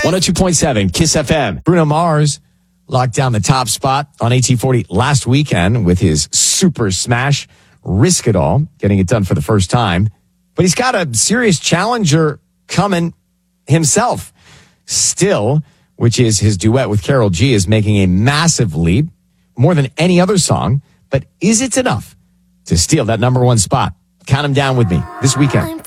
102.7 Kiss FM. Bruno Mars locked down the top spot on AT40 last weekend with his super smash, Risk It All, getting it done for the first time. But he's got a serious challenger coming himself. Still, which is his duet with Karol G, is making a massive leap, more than any other song. But is it enough to steal that number one spot? Count him down with me this weekend.